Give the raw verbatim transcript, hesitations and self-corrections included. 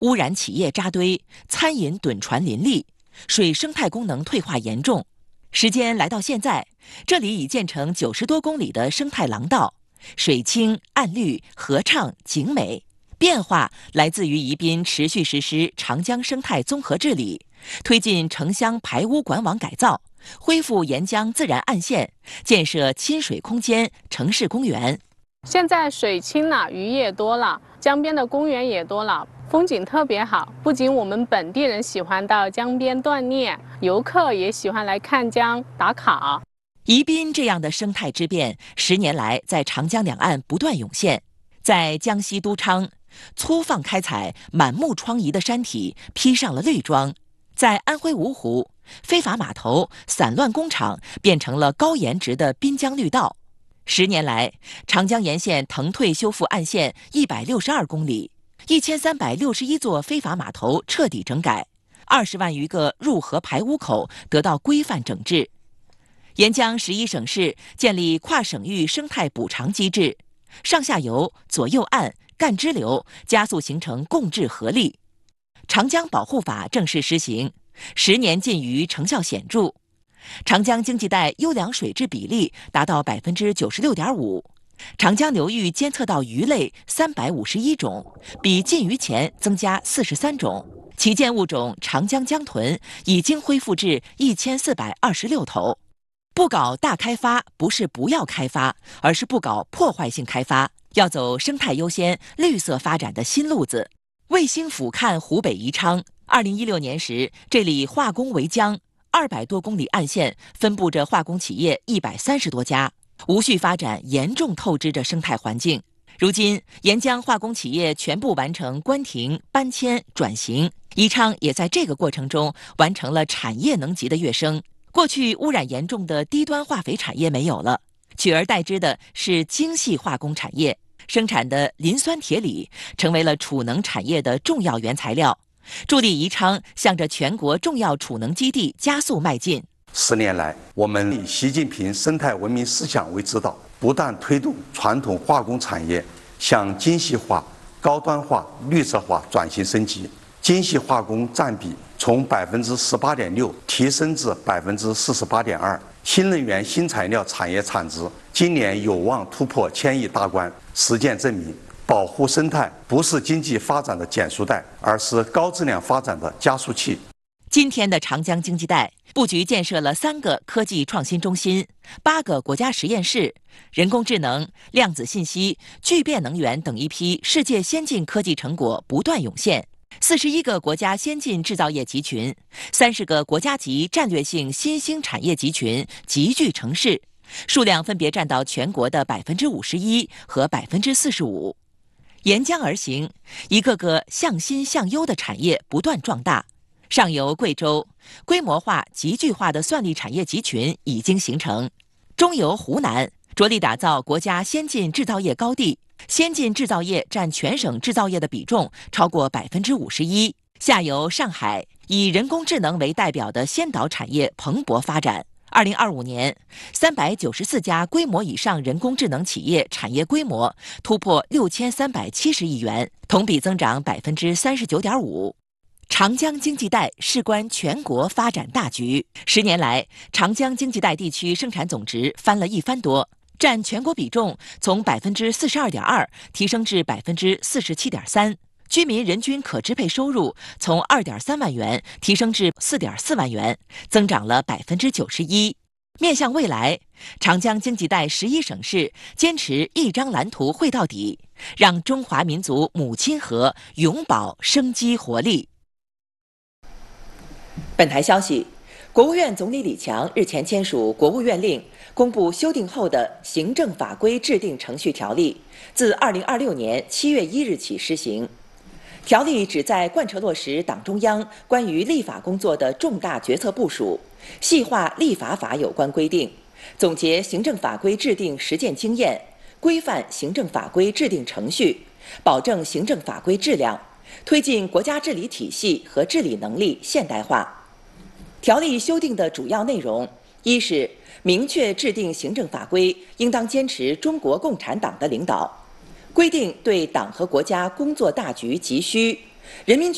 污染企业扎堆，餐饮趸船林立，水生态功能退化严重。时间来到现在，这里已建成九十多公里的生态廊道，水清岸绿，河畅景美。变化来自于宜宾持续实施长江生态综合治理，推进城乡排污管网改造，恢复沿江自然岸线，建设亲水空间、城市公园。 现在水清了，鱼也多了，江边的公园也多了，风景特别好。不仅我们本地人喜欢到江边锻炼，游客也喜欢来看江打卡。 宜宾这样的生态之变，十年来在长江两岸不断涌现。在江西都昌，粗放开采、满目疮痍的山体披上了绿装；在安徽芜湖，非法码头、散乱工厂变成了高颜值的滨江绿道。十年来，长江沿线腾退修复岸线一百六十二公里，一千三百六十一座非法码头彻底整改，二十万余个入河排污口得到规范整治。沿江十一省市建立跨省域生态补偿机制，上下游、左右岸、干支流加速形成共治合力。长江保护法正式施行，十年禁渔成效显著。长江经济带优良水质比例达到百分之九十六点五，长江流域监测到鱼类三百五十一种，比禁渔前增加四十三种。旗舰物种长江江豚已经恢复至一千四百二十六头。不搞大开发不是不要开发，而是不搞破坏性开发，要走生态优先、绿色发展的新路子。卫星俯瞰湖北宜昌，二零一六年时，这里化工为江，二百多公里岸线分布着化工企业一百三十多家，无序发展严重透支着生态环境。如今，沿江化工企业全部完成关停、搬迁、转型，宜昌也在这个过程中完成了产业能级的跃升。过去污染严重的低端化肥产业没有了，取而代之的是精细化工产业，生产的磷酸铁锂成为了储能产业的重要原材料，助力宜昌向着全国重要储能基地加速迈进。 十年来，我们以习近平生态文明思想为指导，不断推动传统化工产业向精细化、高端化、绿色化转型升级，精细化工占比从百分之十八点六提升至百分之四十八点二，新能源新材料产业产值今年有望突破千亿大关。实践证明，保护生态不是经济发展的减速带，而是高质量发展的加速器。 今天的长江经济带布局建设了三个科技创新中心、八个国家实验室，人工智能、量子信息、聚变能源等一批世界先进科技成果不断涌现。四十一个国家先进制造业集群，三十个国家级战略性新兴产业集群集聚成市，数量分别占到全国的百分之五十一和百分之四十五。沿江而行，一个个向新向优的产业不断壮大。上游贵州，规模化、集聚化的算力产业集群已经形成；中游湖南，着力打造国家先进制造业高地。先进制造业占全省制造业的比重超过百分之五十一。下游上海，以人工智能为代表的先导产业蓬勃发展。二零二五年，三百九十四家规模以上人工智能企业产业规模突破六千三百七十亿元，同比增长百分之三十九点五。长江经济带事关全国发展大局。十年来，长江经济带地区生产总值翻了一番多。占全国比重从百分之四十二点二提升至百分之四十七点三，居民人均可支配收入从二点三万元提升至四点四万元，增长了百分之九十一。面向未来，长江经济带十一省市坚持一张蓝图绘到底，让中华民族母亲河永葆生机活力。本台消息，国务院总理李强日前签署国务院令，公布修订后的《行政法规制定程序条例》，自二零二六年七月一日起施行。条例旨在贯彻落实党中央关于立法工作的重大决策部署，细化立法法有关规定，总结行政法规制定实践经验，规范行政法规制定程序，保证行政法规质量，推进国家治理体系和治理能力现代化。条例修订的主要内容，一是明确制定行政法规应当坚持中国共产党的领导，规定对党和国家工作大局急需、人民